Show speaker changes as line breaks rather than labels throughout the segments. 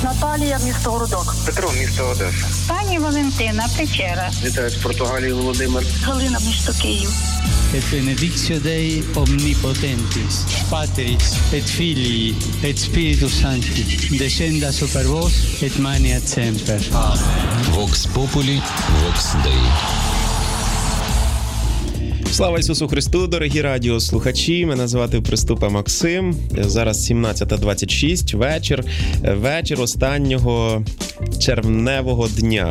Наталія, місто Городок.
Петро, місто Одеса.
Пані Валентина, Печера.
Вітаю з Португалії, Володимир.
Галина, місто Київ.
Et benedictio Dei omnipotentis, Patris et Filii et Spiritus Sancti, descenda super vos et maniat semper.
Vox Populi, Vox Dei.
Слава Ісусу Христу, дорогі радіослухачі. Мене звати Приступа Максим. Зараз 17:26, вечір останнього червневого дня.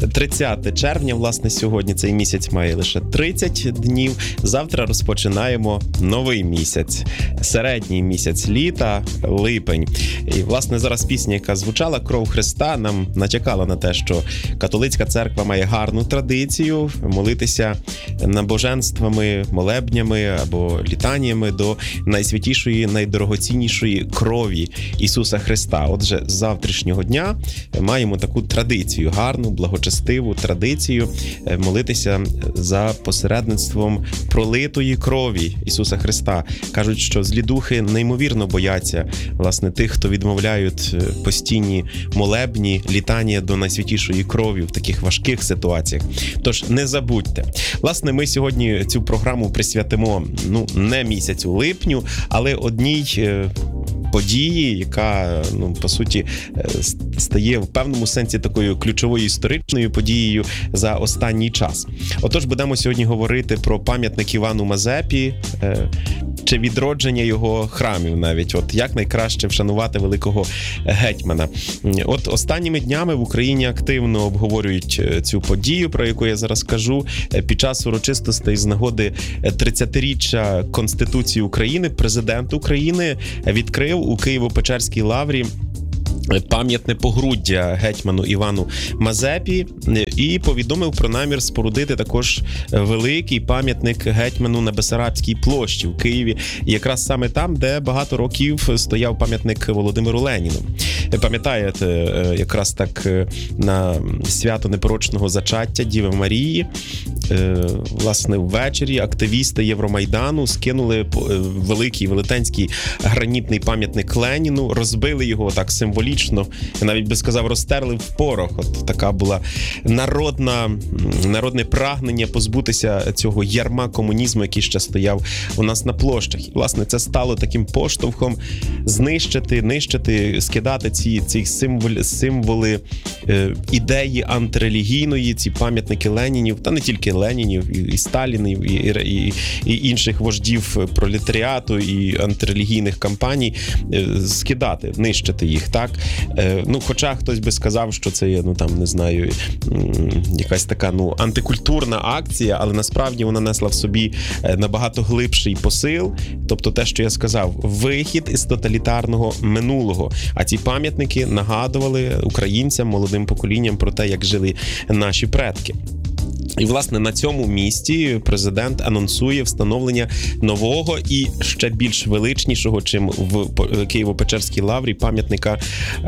30 червня, власне, сьогодні цей місяць має лише 30 днів. Завтра розпочинаємо новий місяць, середній місяць літа, липень. І, власне, зараз пісня, яка звучала, «Кров Христа», нам натякала на те, що католицька церква має гарну традицію молитися набоженствами, молебнями або літаннями до найсвятішої, найдорогоціннішої крові Ісуса Христа. Отже, з завтрашнього дня маємо таку традицію, гарну, благочестиву традицію молитися за посередництвом пролитої крові Ісуса Христа. Кажуть, що злі духи неймовірно бояться, власне, тих, хто відмовляють постійні молебні, літання до найсвятішої крові в таких важких ситуаціях. Тож не забудьте. Власне, ми сьогодні цю програму присвятимо, не місяцю липню, але одній події, яка, по суті, стає в певному сенсі такою ключовою історичною подією за останній час. Отож, будемо сьогодні говорити про пам'ятник Івану Мазепі, чи відродження його храмів навіть. От як найкраще вшанувати великого гетьмана. От останніми днями в Україні активно обговорюють цю подію, про яку я зараз кажу. Під час урочистостей з нагоди 30-річчя Конституції України президент України відкрив у Києво-Печерській лаврі пам'ятне погруддя гетьману Івану Мазепі і повідомив про намір спорудити також великий пам'ятник гетьману на Бессарабській площі в Києві, якраз саме там, де багато років стояв пам'ятник Володимиру Леніну. Пам'ятаєте, якраз так на свято непорочного зачаття Діви Марії, власне, ввечері активісти Євромайдану скинули великий велетенський гранітний пам'ятник Леніну, розбили його так символічно, я навіть би сказав, розтерли в порох. От така була народне прагнення позбутися цього ярма комунізму, який ще стояв у нас на площах. І, власне, це стало таким поштовхом нищити, скидати ці символи ідеї антирелігійної, ці пам'ятники Ленінів, та не тільки Ленінів, і Сталінів, і інших вождів пролетаріату, і антирелігійних кампаній, скидати, нищити їх, так? Хоча хтось би сказав, що це є, не знаю, якась така, антикультурна акція, але насправді вона несла в собі набагато глибший посил, тобто те, що я сказав, вихід із тоталітарного минулого. А ці пам'ятники нагадували українцям, молодим поколінням про те, як жили наші предки. І, власне, на цьому місці президент анонсує встановлення нового і ще більш величнішого, чим в Києво-Печерській лаврі, пам'ятника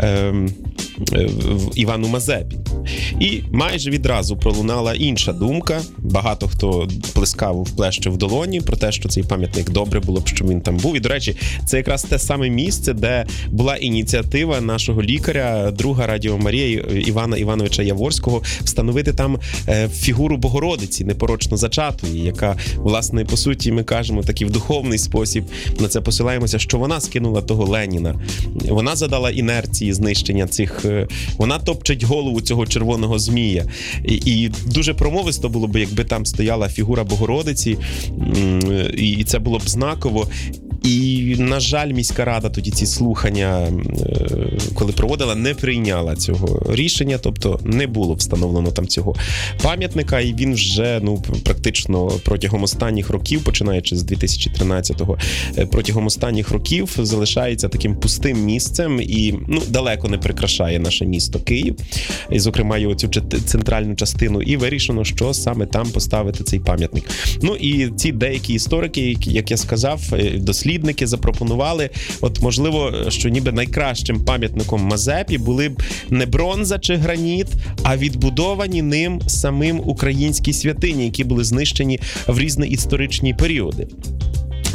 Івану Мазепі. І майже відразу пролунала інша думка. Багато хто плещив в долоні про те, що цей пам'ятник добре було б, щоб він там був. І, до речі, це якраз те саме місце, де була ініціатива нашого лікаря, друга Радіо Марія Івана Івановича Яворського, встановити там фігуру Богородиці, непорочно зачатої, яка, власне, по суті, ми кажемо такий в духовний спосіб, на це посилаємося, що вона скинула того Леніна. Вона задала інерції знищення цих, вона топчить голову цього червоного змія. І дуже промовисто було б, якби там стояла фігура Богородиці, і це було б знаково. І, на жаль, міська рада тоді ці слухання, коли проводила, не прийняла цього рішення, тобто не було встановлено там цього пам'ятника, і він вже, практично протягом останніх років, починаючи з 2013-го, протягом останніх років залишається таким пустим місцем і, далеко не прикрашає наше місто Київ, і, зокрема, його цю центральну частину, і вирішено, що саме там поставити цей пам'ятник. І ці деякі історики, як я сказав, дослідники запропонували, можливо, що ніби найкращим пам'ятником Мазепі були б не бронза чи граніт, а відбудовані ним самим українські святині, які були знищені в різні історичні періоди.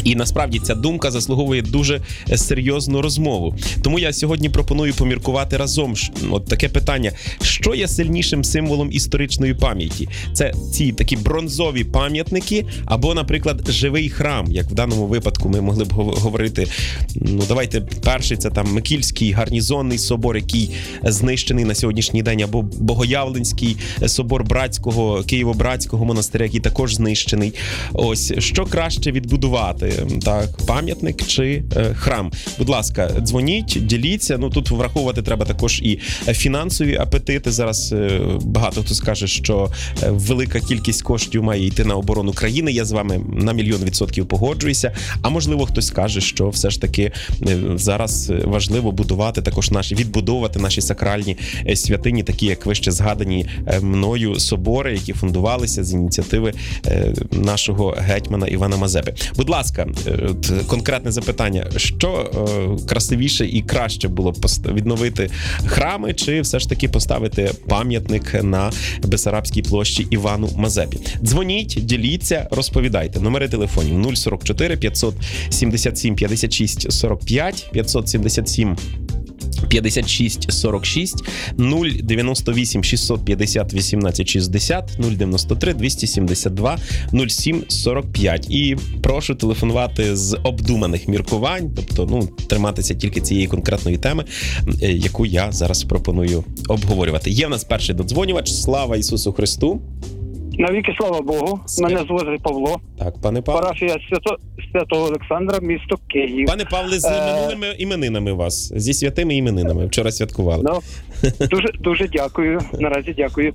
І насправді ця думка заслуговує дуже серйозну розмову. Тому я сьогодні пропоную поміркувати разом. От таке питання: що є сильнішим символом історичної пам'яті? Це ці такі бронзові пам'ятники або, наприклад, живий храм, як в даному випадку ми могли б говорити. Ну, давайте перший, це там Микільський гарнізонний собор, який знищений на сьогоднішній день, або Богоявленський собор братського, Києво-братського монастиря, який також знищений. Ось, що краще відбудувати? Так, пам'ятник чи храм? Будь ласка, дзвоніть, діліться. Ну, тут враховувати треба також і фінансові апетити. Зараз багато хто скаже, що велика кількість коштів має йти на оборону країни. Я з вами на 1,000,000% погоджуюся. А можливо, хтось скаже, що все ж таки зараз важливо будувати також відбудовувати наші сакральні святині, такі як вище згадані мною собори, які фундувалися з ініціативи нашого гетьмана Івана Мазепи. Будь ласка, конкретне запитання: що красивіше і краще було б відновити храми, чи все ж таки поставити пам'ятник на Бессарабській площі Івану Мазепі? Дзвоніть, діліться, розповідайте. Номери телефонів 044 577 56 45, 577 56 46, 098 650 18 60, 093 272 07 45. І прошу телефонувати з обдуманих міркувань, тобто, триматися тільки цієї конкретної теми, яку я зараз пропоную обговорювати. Є в нас перший додзвонювач. Слава Ісусу Христу!
Навіки слава Богу. Мене звати Павло.
Так, пане Павло.
Парафія Святого Олександра, місто Київ.
Пане Павле, з минулими іменинами вас. Зі святими іменинами. Вчора святкували.
Дуже дякую. Наразі дякую.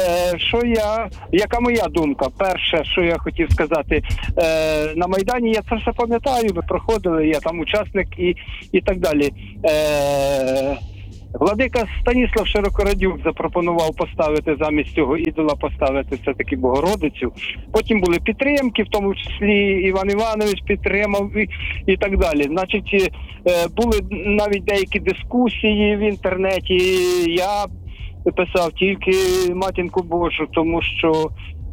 Яка моя думка? Перше, що я хотів сказати, на Майдані я це все пам'ятаю, ми проходили, я там учасник і так далі. Владика Станіслав Широкорадюк запропонував поставити замість цього ідола, поставити все-таки Богородицю. Потім були підтримки, в тому числі Іван Іванович підтримав і так далі. Значить, були навіть деякі дискусії в інтернеті. Я писав тільки Матінку Божу, тому що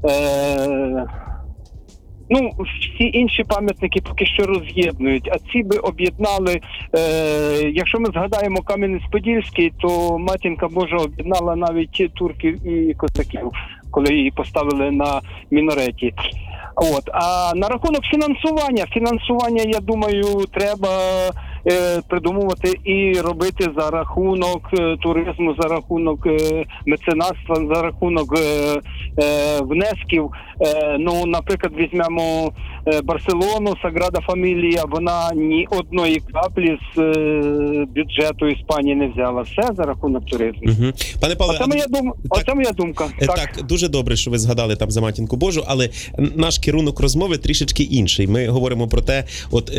всі інші пам'ятники поки що роз'єднують, а ці би об'єднали. Якщо ми згадаємо Кам'янець-Подільський, то Матінка Божа об'єднала навіть турків і козаків, коли її поставили на мінареті. А на рахунок фінансування, я думаю, треба придумувати і робити за рахунок туризму, за рахунок меценатства, за рахунок внесків. Наприклад, візьмемо Барселону, Саграда Фамілія, вона ні одної краплі з бюджету Іспанії не взяла. Все за рахунок туризму.
Угу. Пане Павле,
оце моя думка.
Так, дуже добре, що ви згадали там за Матінку Божу, але наш керунок розмови трішечки інший. Ми говоримо про те,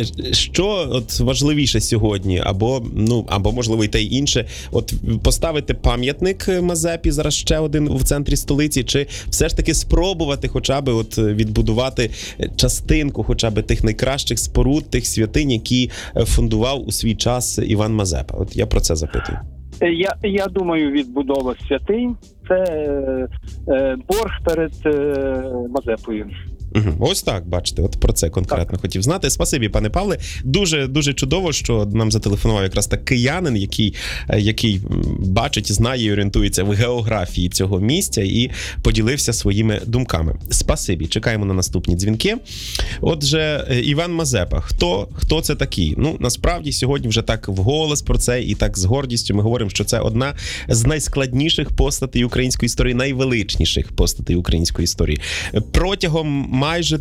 що важливіше сьогодні, або можливо і те й інше, поставити пам'ятник Мазепі, зараз ще один в центрі столиці, чи все ж таки спробувати хоча б відбудувати частинку хоча б тих найкращих споруд, тих святинь, які фундував у свій час Іван Мазепа. Я про це запитую.
Я думаю, відбудова святинь – це борг перед Мазепою.
Ось так, бачите, про це конкретно хотів знати. Спасибі, пане Павле. Дуже чудово, що нам зателефонував якраз так киянин, який бачить, знає і орієнтується в географії цього місця і поділився своїми думками. Спасибі, чекаємо на наступні дзвінки. Отже, Іван Мазепа. Хто це такий? Насправді, сьогодні вже так вголос про це і так з гордістю ми говоримо, що це одна з найскладніших постатей української історії, найвеличніших постатей української історії. Протягом майже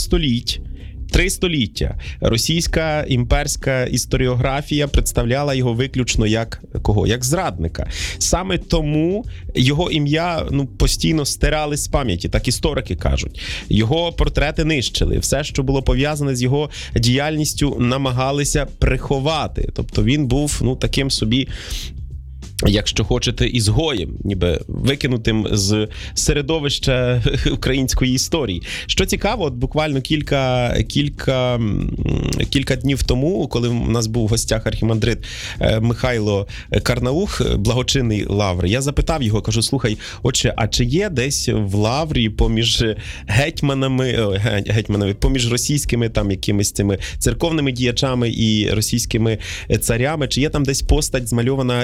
3 століття російська імперська історіографія представляла його виключно як кого? Як зрадника. Саме тому його ім'я постійно стирали з пам'яті, так історики кажуть. Його портрети нищили. Все, що було пов'язане з його діяльністю, намагалися приховати. Тобто він був таким собі якщо хочете, ізгоєм, ніби викинутим з середовища української історії. Що цікаво, от буквально кілька днів тому, коли у нас був в гостях архімандрит Михайло Карнаух, благочинний Лаври, я запитав його, кажу, слухай, отче, а чи є десь в Лаврі поміж гетьманами, поміж російськими там якимись цими церковними діячами і російськими царями, чи є там десь постать змальована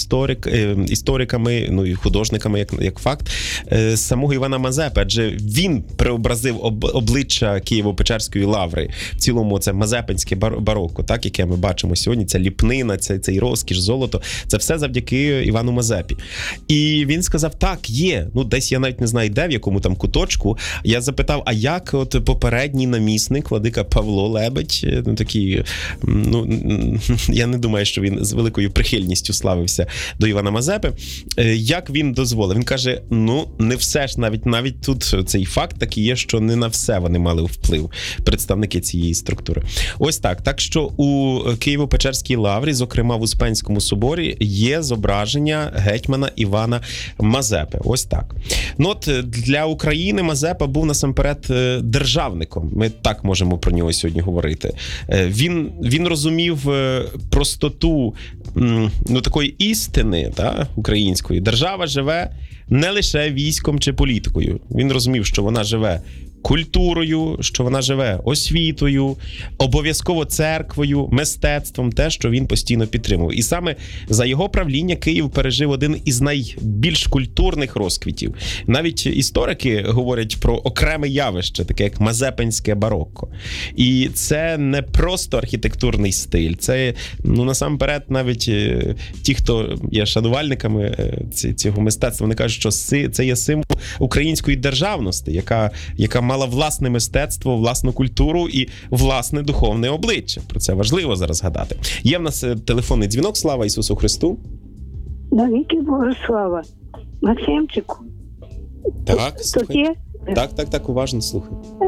істориками, ну і художниками, як факт, самого Івана Мазепи, адже він преобразив обличчя Києво-Печерської Лаври. В цілому це мазепинське бароко, так, яке ми бачимо сьогодні, ця ліпнина, цей розкіш, золото, це все завдяки Івану Мазепі. І він сказав, так, є, ну десь я навіть не знаю де, в якому там куточку. Я запитав, а як от попередній намісник, владика Павло Лебедь, ну такий, ну, я не думаю, що він з великою прихильністю славився до Івана Мазепи, як він дозволив? Він каже, ну, не все ж, навіть тут цей факт такий є, що не на все вони мали вплив, представники цієї структури. Ось так. Так що у Києво-Печерській Лаврі, зокрема в Успенському соборі, є зображення гетьмана Івана Мазепи. Ось так. Ну от для України Мазепа був насамперед державником. Ми так можемо про нього сьогодні говорити. Він розумів простоту, ну, такої істини, та, української. Держава живе не лише військом чи політикою. Він розумів, що вона живе культурою, що вона живе освітою, обов'язково церквою, мистецтвом, те, що він постійно підтримував. І саме за його правління Київ пережив один із найбільш культурних розквітів. Навіть історики говорять про окреме явище, таке як мазепинське барокко. І це не просто архітектурний стиль, це, ну, насамперед, навіть ті, хто є шанувальниками цього мистецтва, вони кажуть, що це є символ української державності, яка мала власне мистецтво, власну культуру і власне духовне обличчя. Про це важливо зараз згадати. Є в нас телефонний дзвінок. Слава Ісусу Христу!
Навіки Богослава. Максимчику.
Так, слухай.
Є?
Так, уважно слухай.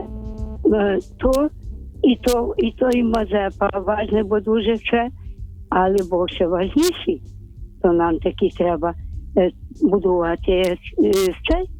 І то Мазепа важне, бо дуже вче, але Бог ще важніший. То нам таки треба будувати цей